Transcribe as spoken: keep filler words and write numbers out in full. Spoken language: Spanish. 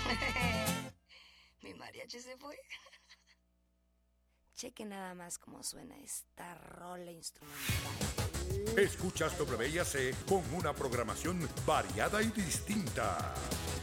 Mi mariachi se fue. Cheque nada más cómo suena esta rola instrumental. Escuchas W I A C con una programación variada y distinta.